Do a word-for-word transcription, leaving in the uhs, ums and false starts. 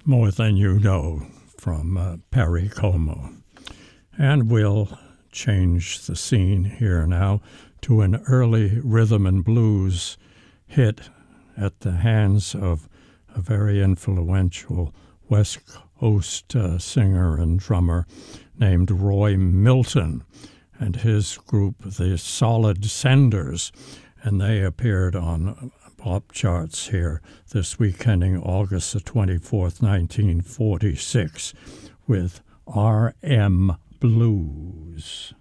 More Than You Know from uh, Perry Como. And we'll change the scene here now to an early rhythm and blues hit at the hands of a very influential West Coast uh, singer and drummer named Roy Milton and his group, the Solid Senders, and they appeared on pop charts here this week ending August the twenty-fourth, nineteen forty-six with R M Blues.